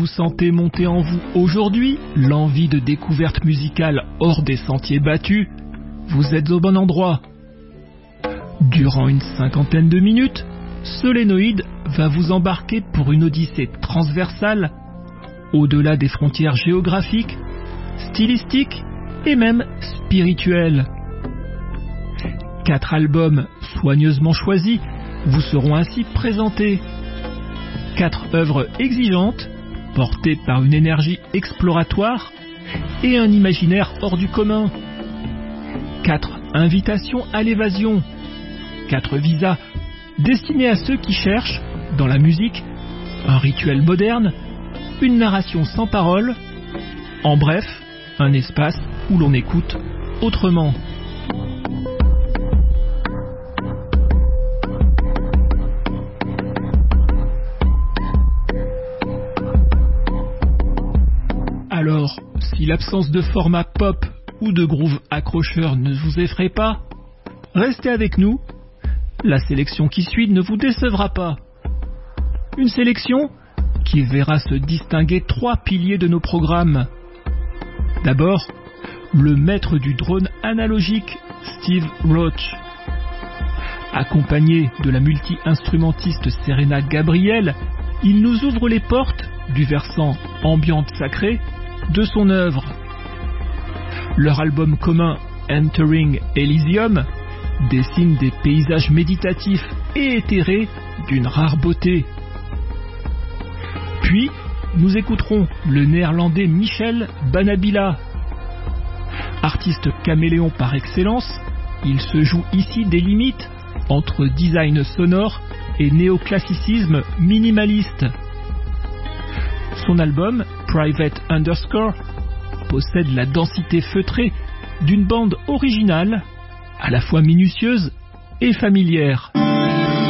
vous sentez monter en vous aujourd'hui l'envie de découverte musicale hors des sentiers battus, vous êtes au bon endroit. Durant une 50aine de minutes, Solénoïde va vous embarquer pour une odyssée transversale, au-delà des frontières géographiques, stylistiques et même spirituelles. 4 albums soigneusement choisis vous seront ainsi présentés. 4 œuvres exigeantes, portées par une énergie exploratoire et un imaginaire hors du commun. 4 invitations à l'évasion. 4 visas destinés à ceux qui cherchent, dans la musique, un rituel moderne, une narration sans parole, en bref, un espace où l'on écoute autrement. Alors, si l'absence de format pop ou de groove accrocheur ne vous effraie pas, restez avec nous. La sélection qui suit ne vous décevra pas. Une sélection qui verra se distinguer 3 piliers de nos programmes. D'abord, le maître du drone analogique, Steve Roach. Accompagné de la multi-instrumentiste Serena Gabriel, il nous ouvre les portes du versant ambiante sacrée de son œuvre. Leur album commun Entering Elysium dessine des paysages méditatifs et éthérés d'une rare beauté. Puis, nous écouterons le néerlandais Michel Banabila. Artiste caméléon par excellence, il se joue ici des limites entre design sonore et néoclassicisme minimaliste. Son album, Private Underscore, possède la densité feutrée d'une bande originale, à la fois minutieuse et familière.